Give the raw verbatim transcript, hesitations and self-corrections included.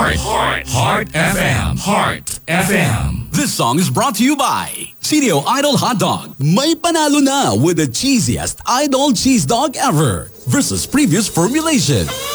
Heart. Heart. Heart F M. Heart F M. This song is brought to you by C D O Idol Hot Dog. May panalo na with the cheesiest Idol cheese dog ever versus previous formulation.